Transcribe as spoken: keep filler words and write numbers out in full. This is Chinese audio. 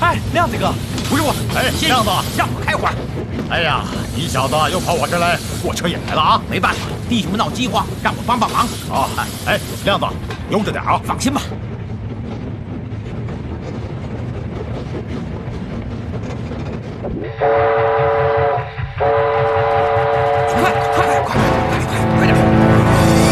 哎，亮子哥，不是我， 哎， 先亮子， 让我开会儿。 哎呀，你小子又跑我这儿来，货车也来了啊！ 没办法，弟兄们闹饥荒，让我帮帮忙。 啊，哎，亮子，悠着点啊！ 放心吧。